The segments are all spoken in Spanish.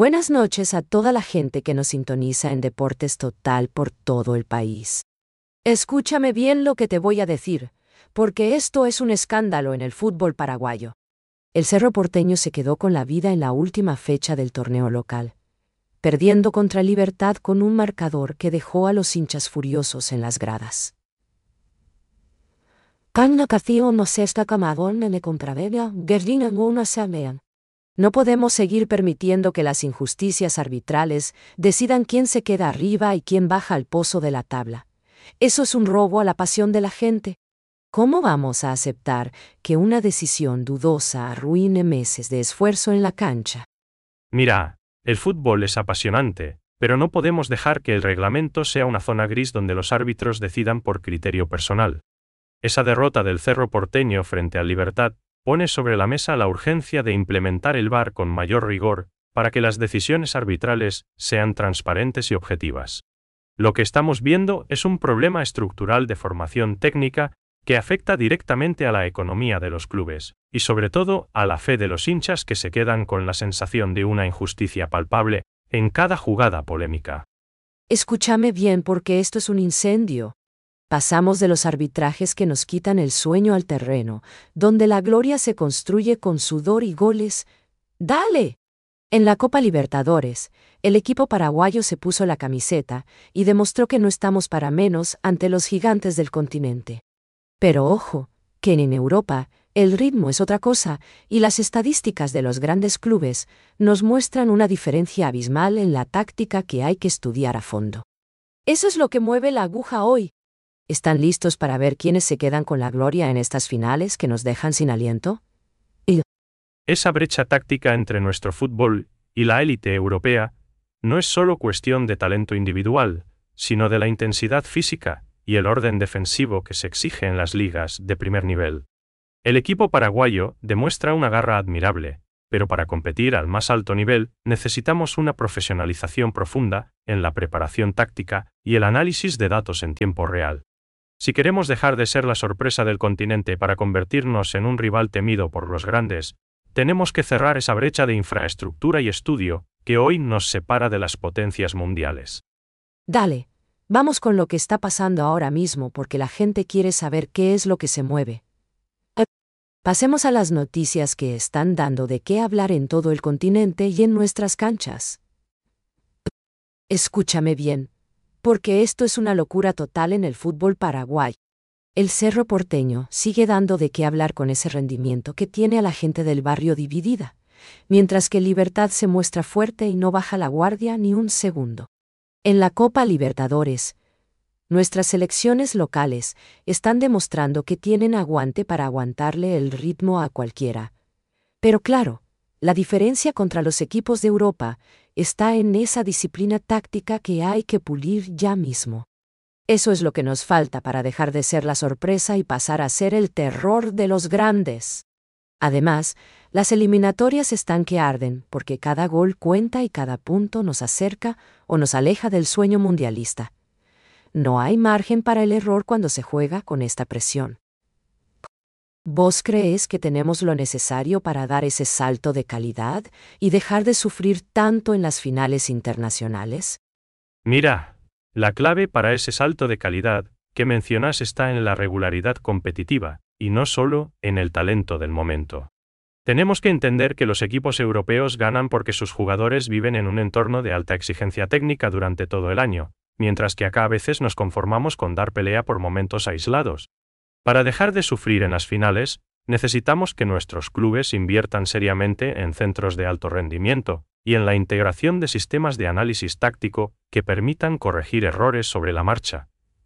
Buenas noches a toda la gente que nos sintoniza en Deportes Total por todo el país. Escúchame bien lo que te voy a decir, porque esto es un escándalo en el fútbol paraguayo. El Cerro Porteño se quedó con la vida en la última fecha del torneo local, perdiendo contra Libertad con un marcador que dejó a los hinchas furiosos en las gradas. No podemos seguir permitiendo que las injusticias arbitrales decidan quién se queda arriba y quién baja al pozo de la tabla. Eso es un robo a la pasión de la gente. ¿Cómo vamos a aceptar que una decisión dudosa arruine meses de esfuerzo en la cancha? Mira, el fútbol es apasionante, pero no podemos dejar que el reglamento sea una zona gris donde los árbitros decidan por criterio personal. Esa derrota del Cerro Porteño frente al Libertad pone sobre la mesa la urgencia de implementar el VAR con mayor rigor para que las decisiones arbitrales sean transparentes y objetivas. Lo que estamos viendo es un problema estructural de formación técnica que afecta directamente a la economía de los clubes, y sobre todo a la fe de los hinchas que se quedan con la sensación de una injusticia palpable en cada jugada polémica. Escúchame bien porque esto es un incendio. Pasamos de los arbitrajes que nos quitan el sueño al terreno, donde la gloria se construye con sudor y goles. ¡Dale! En la Copa Libertadores, el equipo paraguayo se puso la camiseta y demostró que no estamos para menos ante los gigantes del continente. Pero ojo, que en Europa, el ritmo es otra cosa y las estadísticas de los grandes clubes nos muestran una diferencia abismal en la táctica que hay que estudiar a fondo. Eso es lo que mueve la aguja hoy. ¿Están listos para ver quiénes se quedan con la gloria en estas finales que nos dejan sin aliento? Esa brecha táctica entre nuestro fútbol y la élite europea no es solo cuestión de talento individual, sino de la intensidad física y el orden defensivo que se exige en las ligas de primer nivel. El equipo paraguayo demuestra una garra admirable, pero para competir al más alto nivel necesitamos una profesionalización profunda en la preparación táctica y el análisis de datos en tiempo real. Si queremos dejar de ser la sorpresa del continente para convertirnos en un rival temido por los grandes, tenemos que cerrar esa brecha de infraestructura y estudio que hoy nos separa de las potencias mundiales. Dale, vamos con lo que está pasando ahora mismo porque la gente quiere saber qué es lo que se mueve. Pasemos a las noticias que están dando de qué hablar en todo el continente y en nuestras canchas. Escúchame bien, porque esto es una locura total en el fútbol paraguayo. El Cerro Porteño sigue dando de qué hablar con ese rendimiento que tiene a la gente del barrio dividida, mientras que Libertad se muestra fuerte y no baja la guardia ni un segundo. En la Copa Libertadores, nuestras selecciones locales están demostrando que tienen aguante para aguantarle el ritmo a cualquiera. Pero claro, la diferencia contra los equipos de Europa está en esa disciplina táctica que hay que pulir ya mismo. Eso es lo que nos falta para dejar de ser la sorpresa y pasar a ser el terror de los grandes. Además, las eliminatorias están que arden porque cada gol cuenta y cada punto nos acerca o nos aleja del sueño mundialista. No hay margen para el error cuando se juega con esta presión. ¿Vos crees que tenemos lo necesario para dar ese salto de calidad y dejar de sufrir tanto en las finales internacionales? Mira, la clave para ese salto de calidad que mencionas está en la regularidad competitiva, y no solo en el talento del momento. Tenemos que entender que los equipos europeos ganan porque sus jugadores viven en un entorno de alta exigencia técnica durante todo el año, mientras que acá a veces nos conformamos con dar pelea por momentos aislados. Para dejar de sufrir en las finales, necesitamos que nuestros clubes inviertan seriamente en centros de alto rendimiento y en la integración de sistemas de análisis táctico que permitan corregir errores sobre la marcha.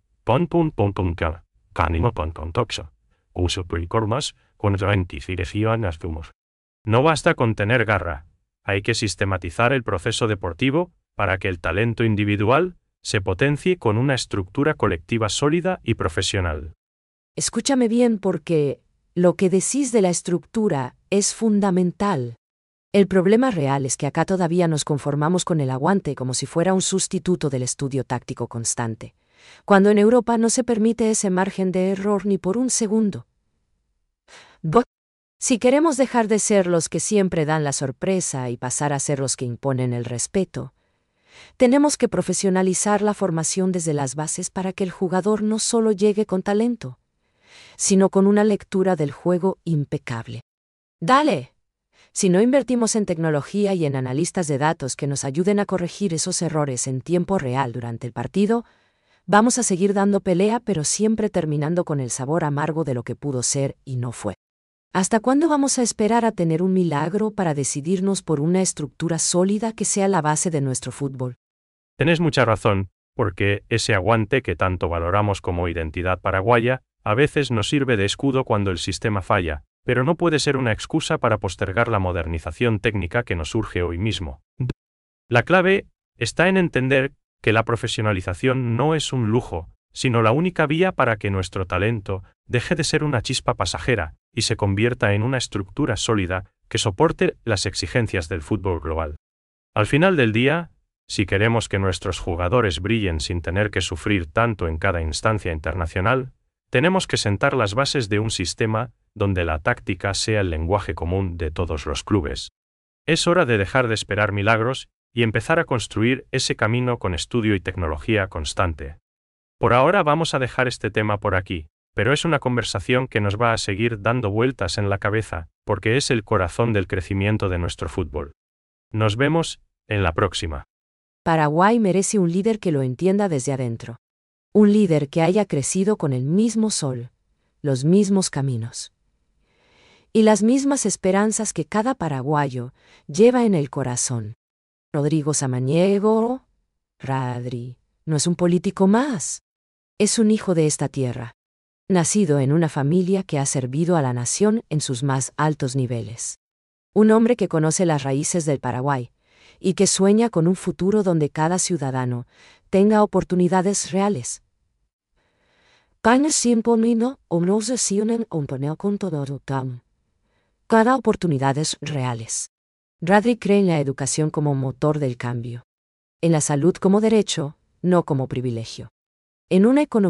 No basta con tener garra, hay que sistematizar el proceso deportivo para que el talento individual se potencie con una estructura colectiva sólida y profesional. Escúchame bien porque lo que decís de la estructura es fundamental. El problema real es que acá todavía nos conformamos con el aguante como si fuera un sustituto del estudio táctico constante, cuando en Europa no se permite ese margen de error ni por un segundo. Si queremos dejar de ser los que siempre dan la sorpresa y pasar a ser los que imponen el respeto, tenemos que profesionalizar la formación desde las bases para que el jugador no solo llegue con talento, sino con una lectura del juego impecable. ¡Dale! Si no invertimos en tecnología y en analistas de datos que nos ayuden a corregir esos errores en tiempo real durante el partido, vamos a seguir dando pelea pero siempre terminando con el sabor amargo de lo que pudo ser y no fue. ¿Hasta cuándo vamos a esperar a tener un milagro para decidirnos por una estructura sólida que sea la base de nuestro fútbol? Tenés mucha razón, porque ese aguante que tanto valoramos como identidad paraguaya, a veces nos sirve de escudo cuando el sistema falla, pero no puede ser una excusa para postergar la modernización técnica que nos surge hoy mismo. La clave está en entender que la profesionalización no es un lujo, sino la única vía para que nuestro talento deje de ser una chispa pasajera y se convierta en una estructura sólida que soporte las exigencias del fútbol global. Al final del día, si queremos que nuestros jugadores brillen sin tener que sufrir tanto en cada instancia internacional, tenemos que sentar las bases de un sistema donde la táctica sea el lenguaje común de todos los clubes. Es hora de dejar de esperar milagros y empezar a construir ese camino con estudio y tecnología constante. Por ahora vamos a dejar este tema por aquí, pero es una conversación que nos va a seguir dando vueltas en la cabeza, porque es el corazón del crecimiento de nuestro fútbol. Nos vemos en la próxima. Paraguay merece un líder que lo entienda desde adentro. Un líder que haya crecido con el mismo sol, los mismos caminos y las mismas esperanzas que cada paraguayo lleva en el corazón. Rodrigo Samaniego, Radri, no es un político más. Es un hijo de esta tierra, nacido en una familia que ha servido a la nación en sus más altos niveles. Un hombre que conoce las raíces del Paraguay y que sueña con un futuro donde cada ciudadano tenga oportunidades reales. Cada oportunidades reales. Radri cree en la educación como motor del cambio, en la salud como derecho, no como privilegio, en una economía